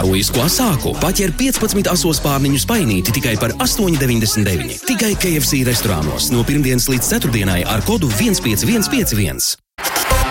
heroisku asāku. Paķer 15 asos pārniņu spainīti tikai par 8,99. Tikai KFC restorānos no pirmdienas līdz ceturtdienai ar kodu 15151.